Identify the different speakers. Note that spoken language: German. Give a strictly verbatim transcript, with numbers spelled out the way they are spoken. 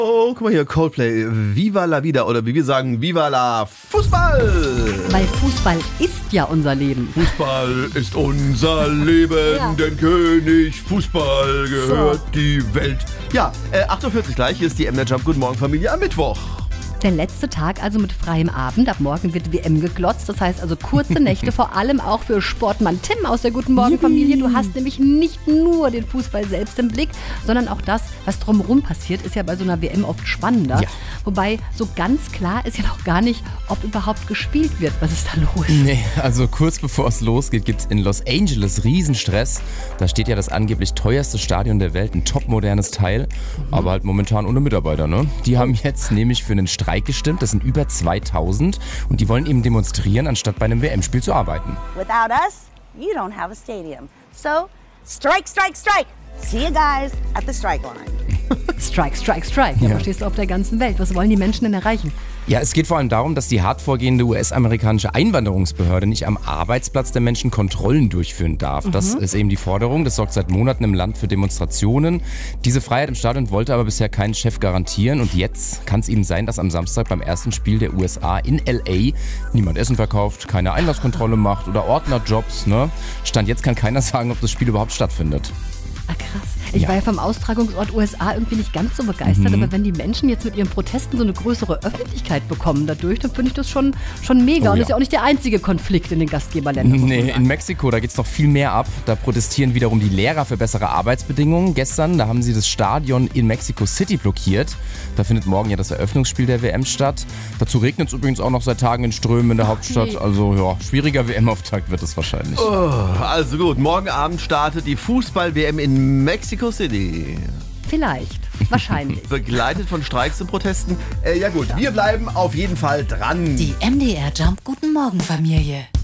Speaker 1: Oh, guck mal hier, Coldplay, Viva la Vida oder wie wir sagen, Viva la Fußball!
Speaker 2: Weil Fußball ist ja unser Leben.
Speaker 1: Fußball ist unser Leben,
Speaker 2: Ja.
Speaker 1: denn König Fußball gehört
Speaker 2: So.
Speaker 1: die Welt. Ja, äh, acht Uhr vierzig gleich, hier ist die M D R Jump. Guten Morgen Familie am Mittwoch.
Speaker 2: Der letzte Tag also mit freiem Abend. Ab morgen wird W M geglotzt. Das heißt also kurze Nächte, vor allem auch für Sportmann Tim aus der Guten Morgen Familie. Du hast nämlich nicht nur den Fußball selbst im Blick, sondern auch das, was drumherum passiert, ist ja bei so einer W M oft spannender.
Speaker 3: Ja.
Speaker 2: Wobei so ganz klar ist ja noch gar nicht, ob überhaupt gespielt wird. Was ist da los?
Speaker 3: Nee, also kurz bevor es losgeht, gibt es in Los Angeles Riesenstress. Da steht ja das angeblich teuerste Stadion der Welt, ein topmodernes Teil, aber halt momentan ohne Mitarbeiter, ne? Die haben jetzt nämlich für einen Streik gestimmt, das sind über zweitausend und die wollen eben demonstrieren, anstatt bei einem W M-Spiel zu arbeiten.
Speaker 4: Without us, you don't have a stadium. So, strike, strike, strike. See you guys at the strike line.
Speaker 2: Strike, strike, strike. Ja,
Speaker 3: Ja.
Speaker 2: verstehst du auf der ganzen Welt. Was wollen die Menschen denn erreichen?
Speaker 3: Ja, es geht vor allem darum, dass die hart vorgehende U S-amerikanische Einwanderungsbehörde nicht am Arbeitsplatz der Menschen Kontrollen durchführen darf. Das ist eben die Forderung. Das sorgt seit Monaten im Land für Demonstrationen. Diese Freiheit im Stadion wollte aber bisher kein Chef garantieren. Und jetzt kann es eben sein, dass am Samstag beim ersten Spiel der U S A in L A niemand Essen verkauft, keine Einlasskontrolle macht oder Ordnerjobs. Ne? Stand jetzt kann keiner sagen, ob das Spiel überhaupt stattfindet.
Speaker 2: Ah, krass. Ich
Speaker 3: Ja.
Speaker 2: war ja vom Austragungsort U S A irgendwie nicht ganz so begeistert,
Speaker 3: Mhm.
Speaker 2: aber wenn die Menschen jetzt mit ihren Protesten so eine größere Öffentlichkeit bekommen dadurch, dann finde ich das schon, schon mega.
Speaker 3: Oh
Speaker 2: Und
Speaker 3: ja.
Speaker 2: ist ja auch nicht der einzige Konflikt in den Gastgeberländern. muss man
Speaker 3: Nee,
Speaker 2: sagen.
Speaker 3: in Mexiko, da geht's noch viel mehr ab. Da protestieren wiederum die Lehrer für bessere Arbeitsbedingungen. Gestern, da haben sie das Stadion in Mexico City blockiert. Da findet morgen ja das Eröffnungsspiel der W M statt. Dazu regnet es übrigens auch noch seit Tagen in Strömen in der Hauptstadt.
Speaker 2: nee.
Speaker 3: Also ja, schwieriger W M-Auftakt wird es wahrscheinlich.
Speaker 1: Oh, also gut, morgen Abend startet die Fußball-W M in Mexico City.
Speaker 2: Vielleicht. Wahrscheinlich.
Speaker 1: Begleitet von Streiks und Protesten. Äh, ja gut, wir bleiben auf jeden Fall dran.
Speaker 5: Die M D R Jump Guten Morgen Familie.